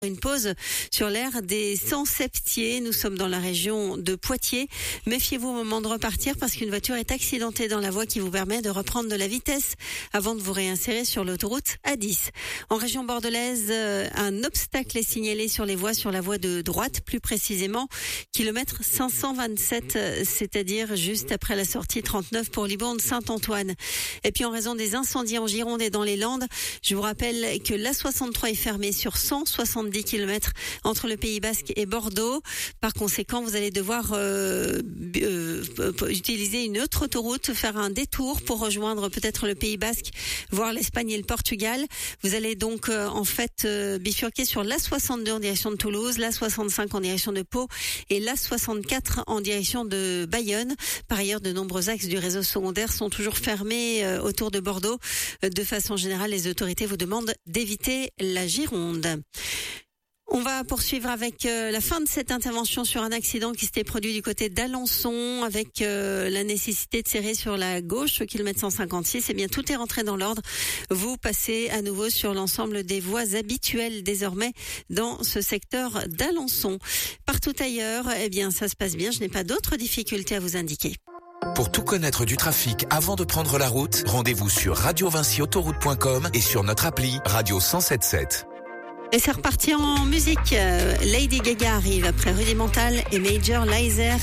Une pause sur l'aire des Sans-Septiers. Nous sommes dans la région de Poitiers. Méfiez-vous au moment de repartir parce qu'une voiture est accidentée dans la voie qui vous permet de reprendre de la vitesse avant de vous réinsérer sur l'autoroute A10. En région bordelaise, un obstacle est signalé sur les voies, sur la voie de droite, plus précisément kilomètre 527, c'est-à-dire juste après la sortie 39 pour Libourne-Saint-Antoine. Et puis en raison des incendies en Gironde et dans les Landes, je vous rappelle que l'A63 est fermée sur 170 km entre le Pays Basque et Bordeaux. Par conséquent, vous allez devoir utiliser une autre autoroute, faire un détour pour rejoindre peut-être le Pays Basque, voire l'Espagne et le Portugal. Vous allez donc bifurquer sur l'A62 en direction de Toulouse, l'A65 en direction de Pau et l'A64 en direction de Bayonne. Par ailleurs, de nombreux axes du réseau secondaire sont toujours fermés autour de Bordeaux. De façon générale, les autorités vous demandent d'éviter la Gironde. On va poursuivre avec la fin de cette intervention sur un accident qui s'était produit du côté d'Alençon avec la nécessité de serrer sur la gauche au kilomètre 156. Eh bien, tout est rentré dans l'ordre. Vous passez à nouveau sur l'ensemble des voies habituelles désormais dans ce secteur d'Alençon. Partout ailleurs, eh bien, ça se passe bien. Je n'ai pas d'autres difficultés à vous indiquer. Pour tout connaître du trafic avant de prendre la route, rendez-vous sur radiovinciautoroute.com et sur notre appli Radio 107.7. Et c'est reparti en musique. Lady Gaga arrive après Rudimental et Major Lazer.